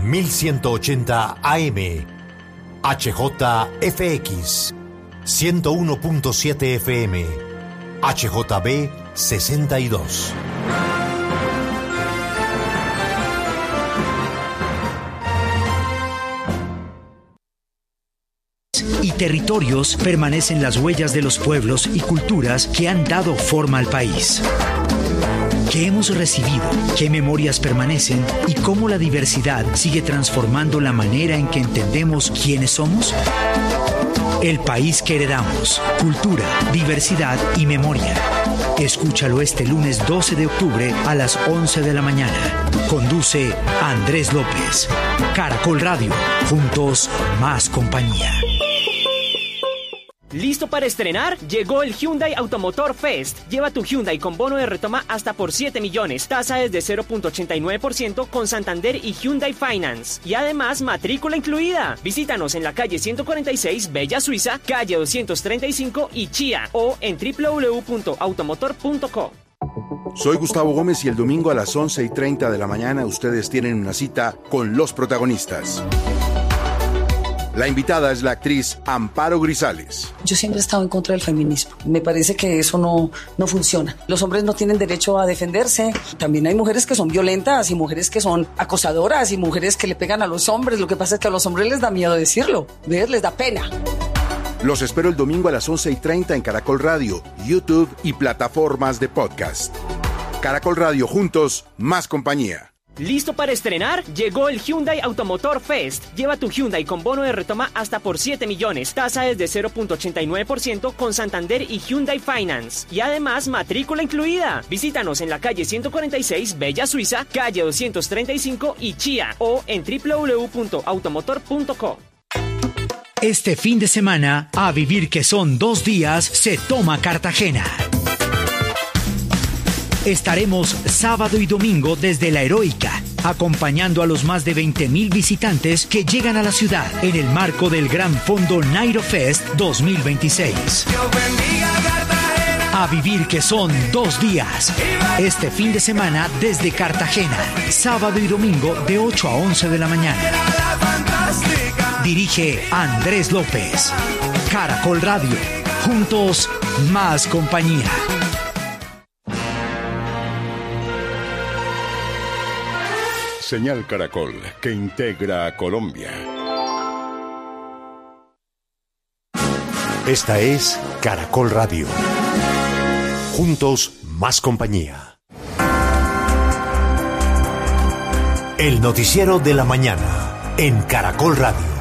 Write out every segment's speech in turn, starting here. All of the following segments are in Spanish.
1180 AM, HJFX 101.7 FM, HJB 62. Y territorios permanecen las huellas de los pueblos y culturas que han dado forma al país. ¿Qué hemos recibido? ¿Qué memorias permanecen? ¿Y cómo la diversidad sigue transformando la manera en que entendemos quiénes somos? El país que heredamos. Cultura, diversidad y memoria. Escúchalo este lunes 12 de octubre a las 11 de la mañana. Conduce Andrés López. Caracol Radio. Juntos, más compañía. ¿Listo para estrenar? Llegó el Hyundai Automotor Fest. Lleva tu Hyundai con bono de retoma hasta por 7 millones. Tasa desde 0.89% con Santander y Hyundai Finance. Y además, matrícula incluida. Visítanos en la calle 146, Bella Suiza, calle 235 y Chía. O en www.automotor.co. Soy Gustavo Gómez y el domingo a las 11:30 de la mañana ustedes tienen una cita con los protagonistas. La invitada es la actriz Amparo Grisales. Yo siempre he estado en contra del feminismo. Me parece que eso no funciona. Los hombres no tienen derecho a defenderse. También hay mujeres que son violentas y mujeres que son acosadoras y mujeres que le pegan a los hombres. Lo que pasa es que a los hombres les da miedo decirlo. ¿Ves? Les da pena. Los espero el domingo a las 11:30 en Caracol Radio, YouTube y plataformas de podcast. Caracol Radio, juntos, más compañía. ¿Listo para estrenar? Llegó el Hyundai Automotor Fest. Lleva tu Hyundai con bono de retoma hasta por 7 millones. Tasa desde 0.89% con Santander y Hyundai Finance. Y además, matrícula incluida. Visítanos en la calle 146, Bella Suiza, calle 235 y Chía. O en www.automotor.co. Este fin de semana, a vivir que son 2 días, se toma Cartagena. Estaremos sábado y domingo desde la Heroica, acompañando a los más de 20,000 visitantes que llegan a la ciudad en el marco del Gran Fondo Nairo Fest 2026. A vivir que son 2 días. Este fin de semana desde Cartagena, sábado y domingo de 8 a 11 de la mañana. Dirige Andrés López. Caracol Radio. Juntos, más compañía. Señal Caracol, que integra a Colombia. Esta es Caracol Radio. Juntos, más compañía. El noticiero de la mañana en Caracol Radio.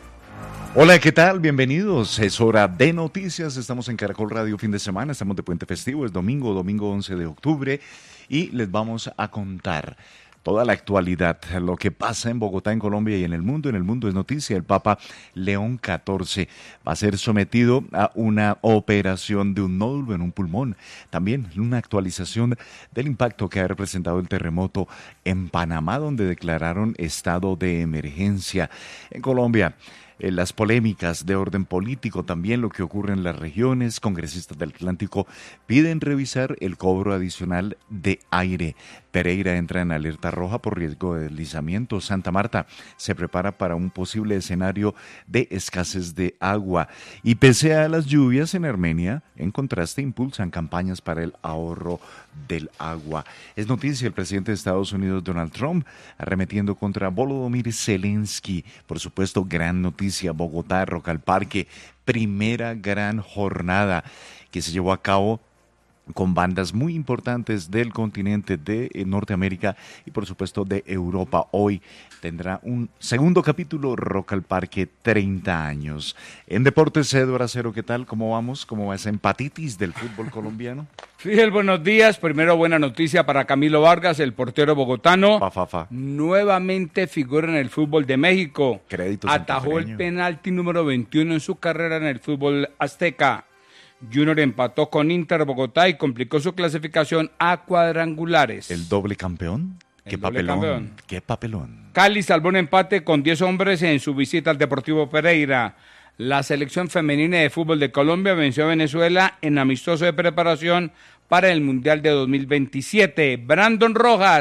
Hola, ¿qué tal? Bienvenidos. Es hora de noticias. Estamos en Caracol Radio fin de semana. Estamos de puente festivo. Es domingo 11 de octubre. Y les vamos a contar toda la actualidad, lo que pasa en Bogotá, en Colombia y en el mundo. En el mundo es noticia, el Papa León XIV va a ser sometido a una operación de un nódulo en un pulmón. También una actualización del impacto que ha representado el terremoto en Panamá, donde declararon estado de emergencia. En Colombia, las polémicas de orden político, también lo que ocurre en las regiones. Congresistas del Atlántico piden revisar el cobro adicional de aire. Pereira entra en alerta roja por riesgo de deslizamiento. Santa Marta se prepara para un posible escenario de escasez de agua. Y pese a las lluvias en Armenia, en contraste, impulsan campañas para el ahorro del agua. Es noticia el presidente de Estados Unidos, Donald Trump, arremetiendo contra Volodymyr Zelensky. Por supuesto, gran noticia, Bogotá, Rock al Parque, primera gran jornada que se llevó a cabo con bandas muy importantes del continente de Norteamérica y por supuesto de Europa. Hoy tendrá un segundo capítulo, Rock al Parque 30 años. En Deportes, Eduardo Acero, ¿qué tal? ¿Cómo vamos? ¿Cómo va esa empatitis del fútbol colombiano? Fidel, buenos días. Primero, buena noticia para Camilo Vargas, el portero bogotano. Nuevamente figura en el fútbol de México. Atajó el penalti número 21 en su carrera en el fútbol azteca. Junior empató con Inter Bogotá y complicó su clasificación a cuadrangulares. ¿El doble campeón? ¡Qué papelón! ¡Qué papelón! Cali salvó un empate con 10 hombres en su visita al Deportivo Pereira. La selección femenina de fútbol de Colombia venció a Venezuela en amistoso de preparación para el Mundial de 2027. Brandon Rojas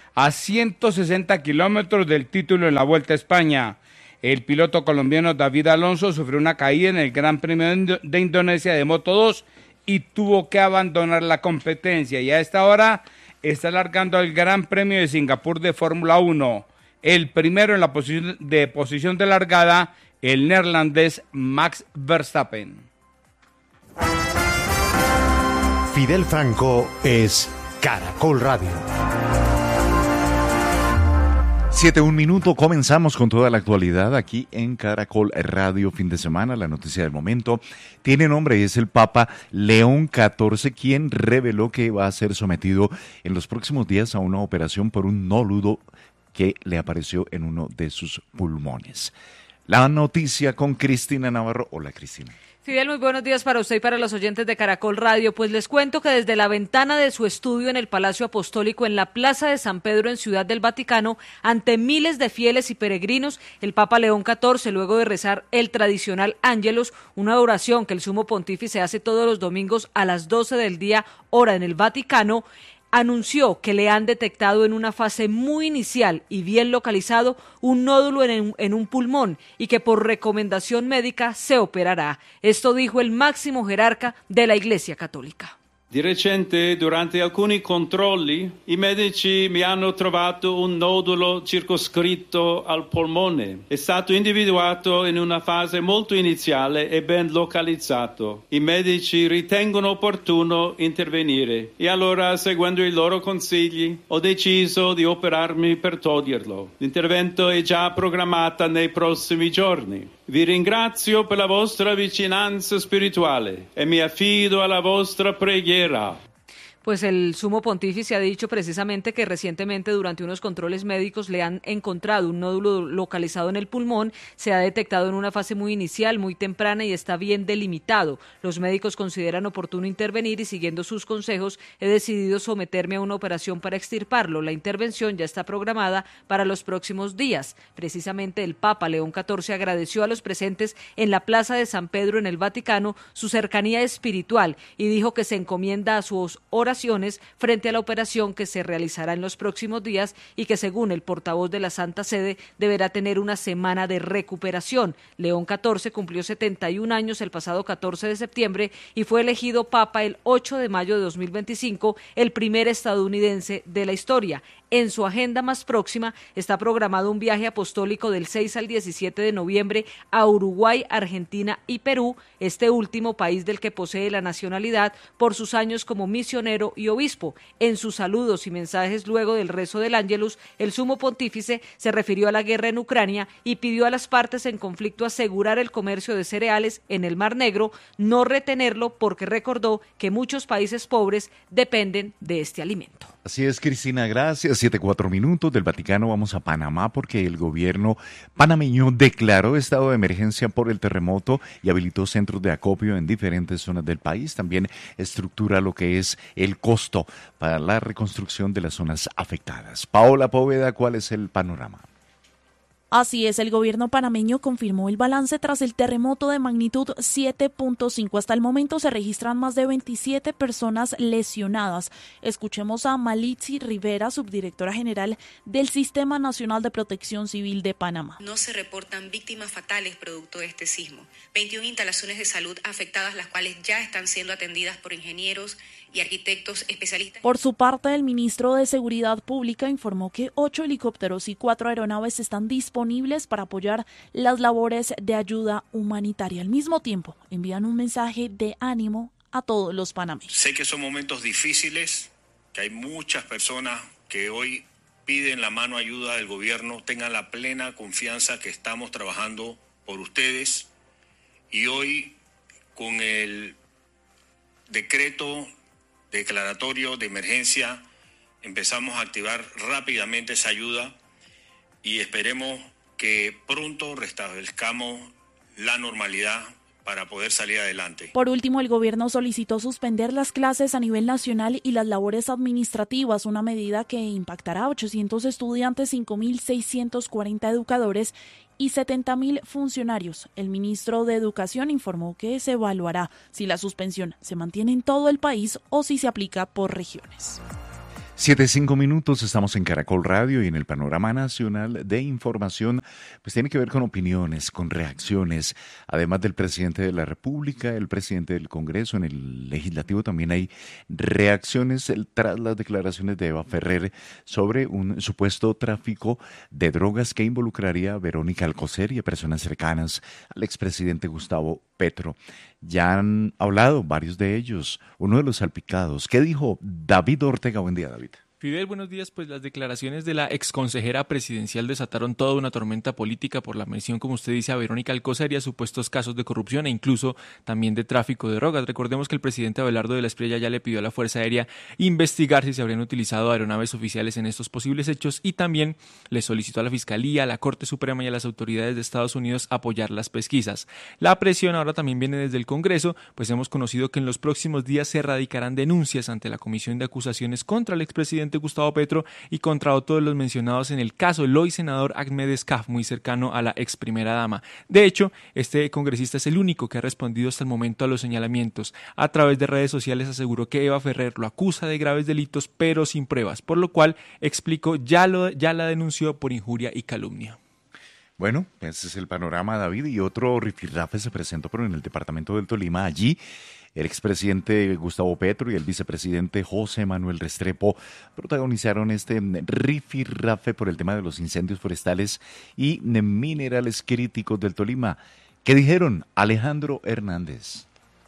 a 160 kilómetros del título en la Vuelta a España. El piloto colombiano David Alonso sufrió una caída en el Gran Premio de Indonesia de Moto 2 y tuvo que abandonar la competencia. Y a esta hora está largando el Gran Premio de Singapur de Fórmula 1. El primero en la posición de largada, el neerlandés Max Verstappen. Fidel Franco es Caracol Radio. 7:01 minuto, comenzamos con toda la actualidad aquí en Caracol Radio Fin de Semana. La noticia del momento tiene nombre y es el Papa León XIV, quien reveló que va a ser sometido en los próximos días a una operación por un nódulo que le apareció en uno de sus pulmones. La noticia con Cristina Navarro. Hola, Cristina. Fidel, muy buenos días para usted y para los oyentes de Caracol Radio. Pues les cuento que desde la ventana de su estudio en el Palacio Apostólico en la Plaza de San Pedro en Ciudad del Vaticano, ante miles de fieles y peregrinos, el Papa León XIV, luego de rezar el tradicional Ángelus, una oración que el Sumo Pontífice hace todos los domingos a las 12 del día, hora en el Vaticano, anunció que le han detectado en una fase muy inicial y bien localizado un nódulo en un pulmón y que por recomendación médica se operará. Esto dijo el máximo jerarca de la Iglesia Católica. Di recente, durante alcuni controlli, i medici mi hanno trovato un nodulo circoscritto al polmone. È stato individuato in una fase molto iniziale e ben localizzato. I medici ritengono opportuno intervenire e allora, seguendo i loro consigli, ho deciso di operarmi per toglierlo. L'intervento è già programmata nei prossimi giorni. Vi ringrazio per la vostra vicinanza spirituale e mi affido alla vostra preghiera. Pues el Sumo Pontífice ha dicho precisamente que recientemente durante unos controles médicos le han encontrado un nódulo localizado en el pulmón, se ha detectado en una fase muy inicial, muy temprana y está bien delimitado. Los médicos consideran oportuno intervenir y siguiendo sus consejos he decidido someterme a una operación para extirparlo. La intervención ya está programada para los próximos días. Precisamente el Papa León XIV agradeció a los presentes en la Plaza de San Pedro en el Vaticano su cercanía espiritual y dijo que se encomienda a sus oraciones frente a la operación que se realizará en los próximos días y que según el portavoz de la Santa Sede deberá tener una semana de recuperación. León XIV cumplió 71 años el pasado 14 de septiembre y fue elegido Papa el 8 de mayo de 2025, el primer estadounidense de la historia. En su agenda más próxima está programado un viaje apostólico del 6 al 17 de noviembre a Uruguay, Argentina y Perú, este último país del que posee la nacionalidad por sus años como misionero y obispo. En sus saludos y mensajes luego del rezo del Ángelus, el Sumo Pontífice se refirió a la guerra en Ucrania y pidió a las partes en conflicto asegurar el comercio de cereales en el Mar Negro, no retenerlo porque recordó que muchos países pobres dependen de este alimento. Así es, Cristina, gracias. 7:04 minutos del Vaticano. Vamos a Panamá porque el gobierno panameño declaró estado de emergencia por el terremoto y habilitó centros de acopio en diferentes zonas del país. También estructura lo que es el costo para la reconstrucción de las zonas afectadas. Paola Poveda, ¿cuál es el panorama? Así es, el gobierno panameño confirmó el balance tras el terremoto de magnitud 7.5. Hasta el momento se registran más de 27 personas lesionadas. Escuchemos a Malitzi Rivera, subdirectora general del Sistema Nacional de Protección Civil de Panamá. No se reportan víctimas fatales producto de este sismo. 21 instalaciones de salud afectadas, las cuales ya están siendo atendidas por ingenieros y arquitectos especialistas. Por su parte, el ministro de Seguridad Pública informó que 8 helicópteros y 4 aeronaves están disponibles para apoyar las labores de ayuda humanitaria. Al mismo tiempo, envían un mensaje de ánimo a todos los panameños. Sé que son momentos difíciles, que hay muchas personas que hoy piden la mano ayuda del gobierno. Tengan la plena confianza que estamos trabajando por ustedes y hoy con el decreto declaratorio de emergencia empezamos a activar rápidamente esa ayuda y esperemos que pronto restablezcamos la normalidad para poder salir adelante. Por último, el gobierno solicitó suspender las clases a nivel nacional y las labores administrativas, una medida que impactará a 800 estudiantes, 5.640 educadores y 70.000 funcionarios. El ministro de Educación informó que se evaluará si la suspensión se mantiene en todo el país o si se aplica por regiones. 7:05, estamos en Caracol Radio y en el panorama nacional de información, pues tiene que ver con opiniones, con reacciones, además del presidente de la República, el presidente del Congreso, en el Legislativo también hay reacciones tras las declaraciones de Eva Ferrer sobre un supuesto tráfico de drogas que involucraría a Verónica Alcocer y a personas cercanas al expresidente Gustavo Petro. Ya han hablado varios de ellos, uno de los salpicados. ¿Qué dijo David Ortega? Buen día, David. Fidel, buenos días. Pues las declaraciones de la exconsejera presidencial desataron toda una tormenta política por la mención, como usted dice, a Verónica Alcocer y a supuestos casos de corrupción e incluso también de tráfico de drogas. Recordemos que el presidente Abelardo de la Espriella ya le pidió a la Fuerza Aérea investigar si se habrían utilizado aeronaves oficiales en estos posibles hechos y también le solicitó a la Fiscalía, a la Corte Suprema y a las autoridades de Estados Unidos apoyar las pesquisas. La presión ahora también viene desde el Congreso, pues hemos conocido que en los próximos días se radicarán denuncias ante la Comisión de Acusaciones contra el expresidente Gustavo Petro y contra otros de los mencionados en el caso, el hoy senador Ahmed Escaf, muy cercano a la ex primera dama. De hecho, este congresista es el único que ha respondido hasta el momento a los señalamientos. A través de redes sociales aseguró que Eva Ferrer lo acusa de graves delitos, pero sin pruebas, por lo cual, explicó, ya la denunció por injuria y calumnia. Bueno, ese es el panorama, David, y otro rifirrafe se presentó pero en el departamento del Tolima. Allí el expresidente Gustavo Petro y el vicepresidente José Manuel Restrepo protagonizaron este rifirrafe por el tema de los incendios forestales y minerales críticos del Tolima. ¿Qué dijeron? Alejandro Hernández.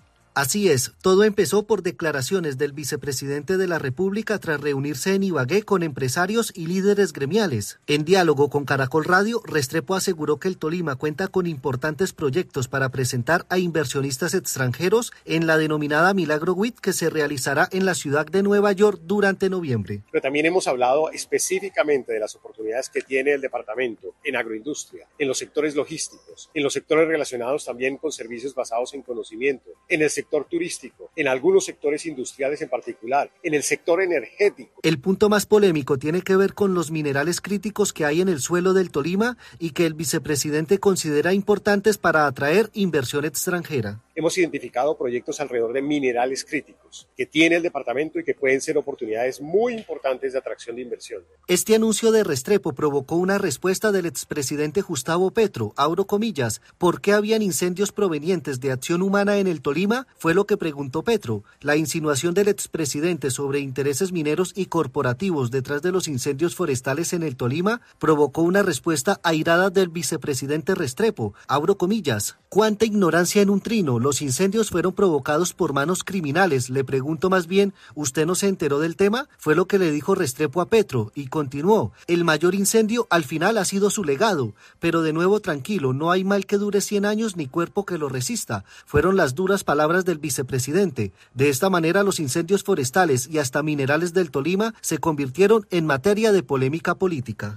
Así es, todo empezó por declaraciones del vicepresidente de la República tras reunirse en Ibagué con empresarios y líderes gremiales. En diálogo con Caracol Radio, Restrepo aseguró que el Tolima cuenta con importantes proyectos para presentar a inversionistas extranjeros en la denominada Milagro WIT que se realizará en la ciudad de Nueva York durante noviembre. Pero también hemos hablado específicamente de las oportunidades que tiene el departamento en agroindustria, en los sectores logísticos, en los sectores relacionados también con servicios basados en conocimiento, en el sector turístico, en algunos sectores industriales en particular, en el sector energético. El punto más polémico tiene que ver con los minerales críticos que hay en el suelo del Tolima y que el vicepresidente considera importantes para atraer inversión extranjera. Hemos identificado proyectos alrededor de minerales críticos que tiene el departamento y que pueden ser oportunidades muy importantes de atracción de inversión. Este anuncio de Restrepo provocó una respuesta del expresidente Gustavo Petro, abro comillas, ¿por qué habían incendios provenientes de acción humana en el Tolima? Fue lo que preguntó Petro. La insinuación del expresidente sobre intereses mineros y corporativos detrás de los incendios forestales en el Tolima provocó una respuesta airada del vicepresidente Restrepo, abro comillas, ¿cuánta ignorancia en un trino? Los incendios fueron provocados por manos criminales. Le pregunto más bien, ¿usted no se enteró del tema? Fue lo que le dijo Restrepo a Petro y continuó. El mayor incendio al final ha sido su legado, pero de nuevo tranquilo, no hay mal que dure 100 años ni cuerpo que lo resista. Fueron las duras palabras del vicepresidente. De esta manera los incendios forestales y hasta minerales del Tolima se convirtieron en materia de polémica política.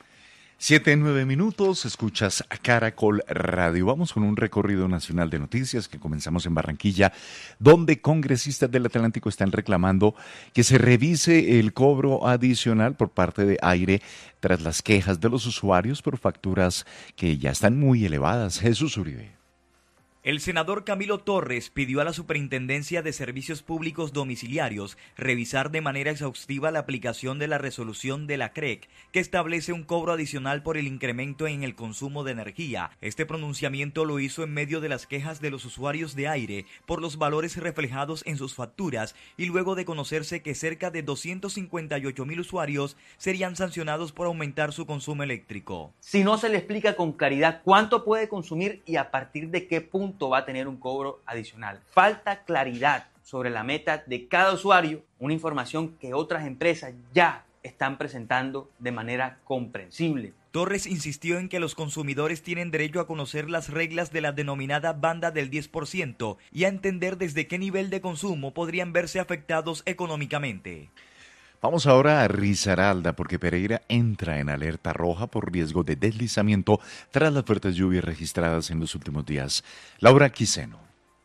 7:09, escuchas a Caracol Radio. Vamos con un recorrido nacional de noticias que comenzamos en Barranquilla, donde congresistas del Atlántico están reclamando que se revise el cobro adicional por parte de Aire tras las quejas de los usuarios por facturas que ya están muy elevadas. Jesús Uribe. El senador Camilo Torres pidió a la Superintendencia de Servicios Públicos Domiciliarios revisar de manera exhaustiva la aplicación de la resolución de la CREC, que establece un cobro adicional por el incremento en el consumo de energía. Este pronunciamiento lo hizo en medio de las quejas de los usuarios de Aire por los valores reflejados en sus facturas y luego de conocerse que cerca de 258.000 usuarios serían sancionados por aumentar su consumo eléctrico. Si no se le explica con claridad cuánto puede consumir y a partir de qué punto va a tener un cobro adicional. Falta claridad sobre la meta de cada usuario, una información que otras empresas ya están presentando de manera comprensible. Torres insistió en que los consumidores tienen derecho a conocer las reglas de la denominada banda del 10% y a entender desde qué nivel de consumo podrían verse afectados económicamente. Vamos ahora a Risaralda porque Pereira entra en alerta roja por riesgo de deslizamiento tras las fuertes lluvias registradas en los últimos días. Laura Quiseno.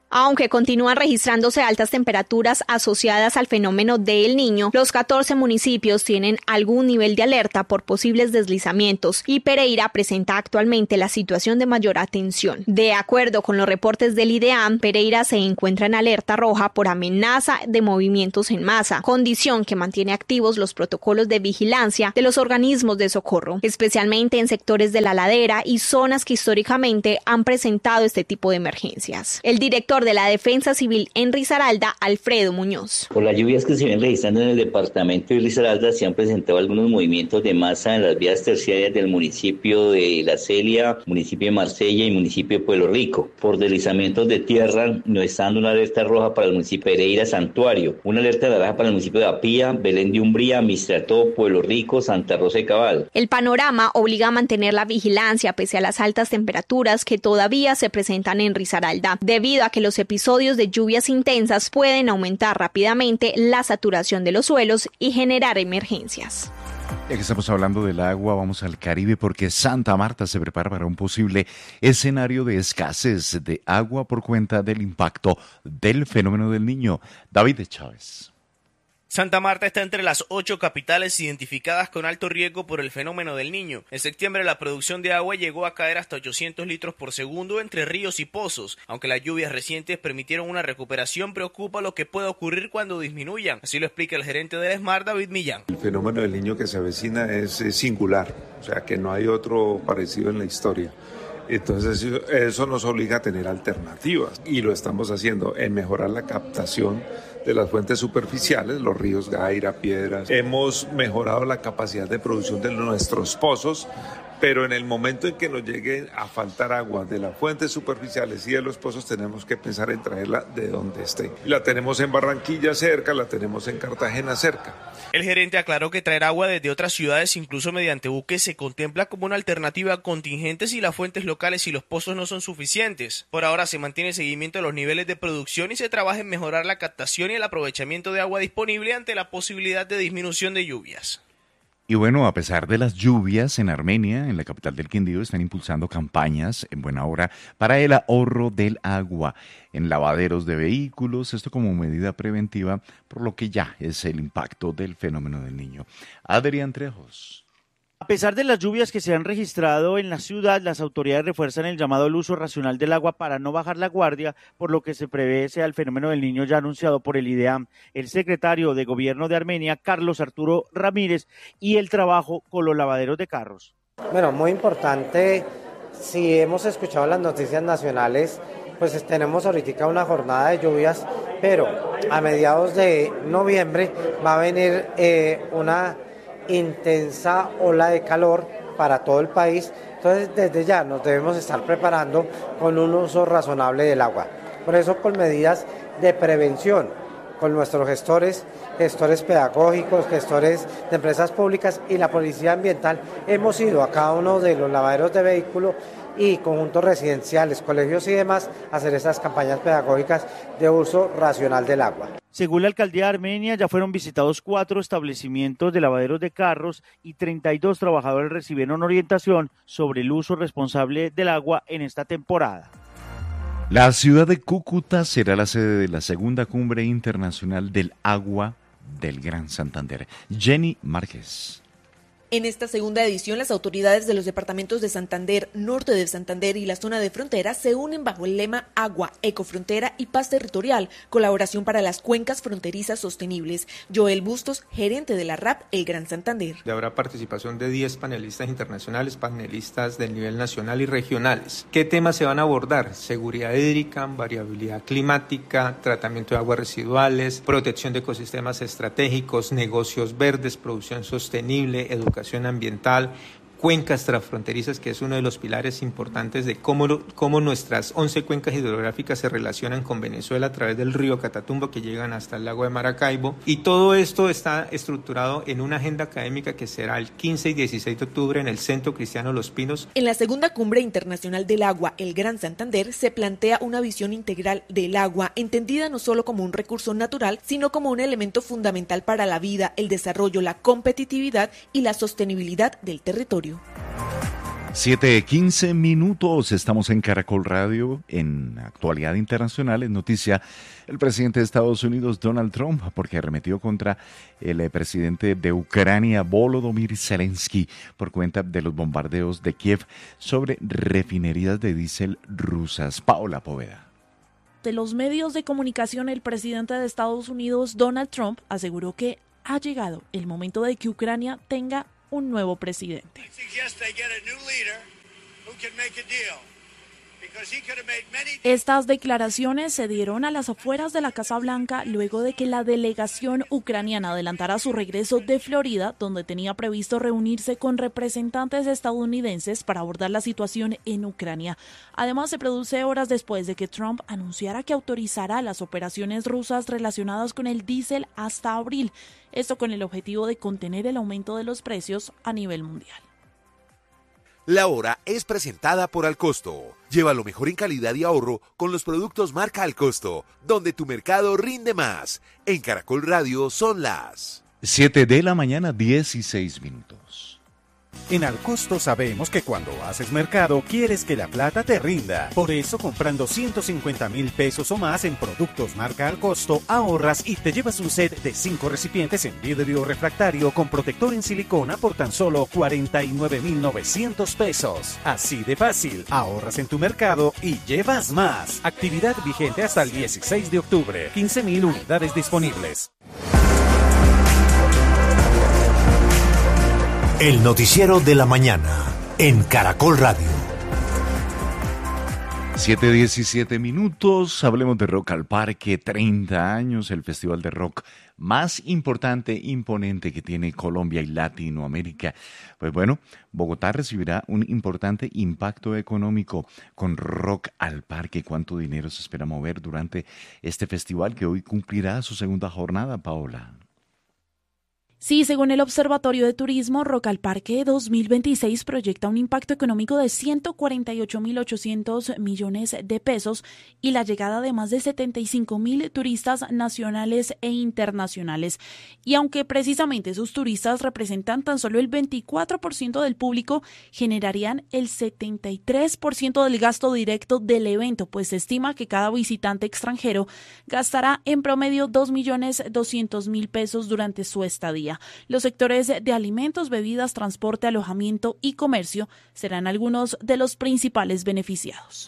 Aunque continúan registrándose altas temperaturas asociadas al fenómeno de El Niño, los 14 municipios tienen algún nivel de alerta por posibles deslizamientos y Pereira presenta actualmente la situación de mayor atención. De acuerdo con los reportes del IDEAM, Pereira se encuentra en alerta roja por amenaza de movimientos en masa, condición que mantiene activos los protocolos de vigilancia de los organismos de socorro, especialmente en sectores de la ladera y zonas que históricamente han presentado este tipo de emergencias. El director de la Defensa Civil en Risaralda, Alfredo Muñoz. Por las lluvias que se vienen registrando en el departamento de Risaralda, se han presentado algunos movimientos de masa en las vías terciarias del municipio de La Celia, municipio de Marsella y municipio de Pueblo Rico. Por deslizamientos de tierra, nos está dando una alerta roja para el municipio de Pereira, Santuario, una alerta naranja para el municipio de Apía, Belén de Umbría, Mistrató, Pueblo Rico, Santa Rosa de Cabal. El panorama obliga a mantener la vigilancia pese a las altas temperaturas que todavía se presentan en Risaralda, debido a que los episodios de lluvias intensas pueden aumentar rápidamente la saturación de los suelos y generar emergencias. Ya que estamos hablando del agua, vamos al Caribe porque Santa Marta se prepara para un posible escenario de escasez de agua por cuenta del impacto del fenómeno del Niño. David Chávez. Santa Marta está entre las 8 capitales identificadas con alto riesgo por el fenómeno del Niño. En septiembre la producción de agua llegó a caer hasta 800 litros por segundo entre ríos y pozos. Aunque las lluvias recientes permitieron una recuperación, preocupa lo que puede ocurrir cuando disminuyan. Así lo explica el gerente del ESMAR, David Millán. El fenómeno del Niño que se avecina es singular, o sea que no hay otro parecido en la historia. Entonces eso nos obliga a tener alternativas y lo estamos haciendo en mejorar la captación de las fuentes superficiales, los ríos Gaira, Piedras. Hemos mejorado la capacidad de producción de nuestros pozos, pero en el momento en que nos llegue a faltar agua de las fuentes superficiales y de los pozos, tenemos que pensar en traerla de donde esté. La tenemos en Barranquilla cerca, la tenemos en Cartagena cerca. El gerente aclaró que traer agua desde otras ciudades, incluso mediante buques, se contempla como una alternativa contingente si las fuentes locales y los pozos no son suficientes. Por ahora se mantiene el seguimiento de los niveles de producción y se trabaja en mejorar la captación y el aprovechamiento de agua disponible ante la posibilidad de disminución de lluvias. Y bueno, a pesar de las lluvias en Armenia, en la capital del Quindío, están impulsando campañas en buena hora para el ahorro del agua en lavaderos de vehículos, esto como medida preventiva, por lo que ya es el impacto del fenómeno del Niño. Adrián Trejos. A pesar de las lluvias que se han registrado en la ciudad, las autoridades refuerzan el llamado al uso racional del agua para no bajar la guardia, por lo que se prevé sea el fenómeno del Niño ya anunciado por el IDEAM. El secretario de Gobierno de Armenia, Carlos Arturo Ramírez, y el trabajo con los lavaderos de carros. Bueno, muy importante, si hemos escuchado las noticias nacionales, pues tenemos ahorita una jornada de lluvias, pero a mediados de noviembre va a venir una intensa ola de calor para todo el país, entonces desde ya nos debemos estar preparando con un uso razonable del agua. Por eso con medidas de prevención, con nuestros gestores pedagógicos, gestores de empresas públicas y la policía ambiental, hemos ido a cada uno de los lavaderos de vehículos y conjuntos residenciales, colegios y demás, a hacer estas campañas pedagógicas de uso racional del agua. Según la alcaldía de Armenia, ya fueron visitados 4 establecimientos de lavaderos de carros y 32 trabajadores recibieron orientación sobre el uso responsable del agua en esta temporada. La ciudad de Cúcuta será la sede de la segunda cumbre internacional del agua del Gran Santander. Jenny Márquez. En esta segunda edición, las autoridades de los departamentos de Santander, Norte de Santander y la zona de frontera se unen bajo el lema Agua, Ecofrontera y Paz Territorial, colaboración para las cuencas fronterizas sostenibles. Joel Bustos, gerente de la RAP El Gran Santander. Habrá participación de 10 panelistas internacionales, panelistas del nivel nacional y regionales. ¿Qué temas se van a abordar? Seguridad hídrica, variabilidad climática, tratamiento de aguas residuales, protección de ecosistemas estratégicos, negocios verdes, producción sostenible, educación ambiental, cuencas transfronterizas, que es uno de los pilares importantes de cómo nuestras 11 cuencas hidrográficas se relacionan con Venezuela a través del río Catatumbo que llegan hasta el lago de Maracaibo, y todo esto está estructurado en una agenda académica que será el 15 y 16 de octubre en el Centro Cristiano Los Pinos. En la segunda cumbre internacional del agua, el Gran Santander, se plantea una visión integral del agua, entendida no solo como un recurso natural, sino como un elemento fundamental para la vida, el desarrollo, la competitividad y la sostenibilidad del territorio. 7:15, estamos en Caracol Radio. En actualidad internacional, es noticia el presidente de Estados Unidos, Donald Trump, porque arremetió contra el presidente de Ucrania, Volodymyr Zelensky, por cuenta de los bombardeos de Kiev sobre refinerías de diésel rusas. Paola Poveda. De los medios de comunicación, el presidente de Estados Unidos, Donald Trump, aseguró que ha llegado el momento de que Ucrania tenga un nuevo presidente. Estas declaraciones se dieron a las afueras de la Casa Blanca luego de que la delegación ucraniana adelantara su regreso de Florida, donde tenía previsto reunirse con representantes estadounidenses para abordar la situación en Ucrania. Además, se produce horas después de que Trump anunciara que autorizará las operaciones rusas relacionadas con el diésel hasta abril, esto con el objetivo de contener el aumento de los precios a nivel mundial. La hora es presentada por Alcosto. Lleva lo mejor en calidad y ahorro con los productos marca Alcosto, donde tu mercado rinde más. En Caracol Radio son las 7:16 a.m. En Alcosto sabemos que cuando haces mercado quieres que la plata te rinda. Por eso, comprando 150,000 pesos o más en productos marca Alcosto, ahorras y te llevas un set de 5 recipientes en vidrio refractario con protector en silicona por tan solo 49,900 pesos. Así de fácil, ahorras en tu mercado y llevas más. Actividad vigente hasta el 16 de octubre. 15,000 unidades disponibles. El noticiero de la mañana en Caracol Radio. 7:17. Hablemos de Rock al Parque. 30 años, el festival de rock más importante, imponente que tiene Colombia y Latinoamérica. Pues bueno, Bogotá recibirá un importante impacto económico con Rock al Parque. ¿Cuánto dinero se espera mover durante este festival que hoy cumplirá su segunda jornada, Paola? Sí, según el Observatorio de Turismo, Rock al Parque 2026 proyecta un impacto económico de 148.800 millones de pesos y la llegada de más de 75,000 turistas nacionales e internacionales. Y aunque precisamente esos turistas representan tan solo el 24% del público, generarían el 73% del gasto directo del evento, pues se estima que cada visitante extranjero gastará en promedio 2.200.000 pesos durante su estadía. Los sectores de alimentos, bebidas, transporte, alojamiento y comercio serán algunos de los principales beneficiados.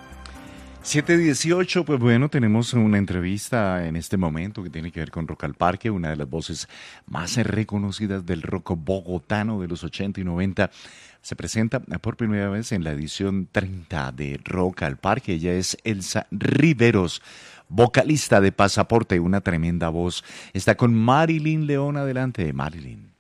7:18, pues bueno, tenemos una entrevista en este momento que tiene que ver con Rock al Parque, una de las voces más reconocidas del rock bogotano de los 80 y 90. Se presenta por primera vez en la edición 30 de Rock al Parque. Ella es Elsa Riveros, vocalista de Pasaporte, una tremenda voz. Está con Marilyn León. Adelante, Marilyn.